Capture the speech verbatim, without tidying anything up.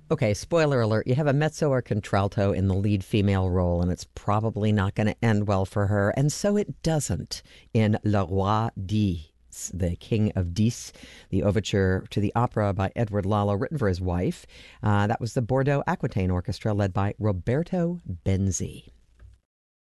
Okay, spoiler alert, you have a mezzo or contralto in the lead female role, and it's probably not going to end well for her. And so it doesn't in Le Roi dix, The King of Dix, the overture to the opera by Edward Lalo, written for his wife. Uh, that was the Bordeaux Aquitaine Orchestra, led by Roberto Benzi.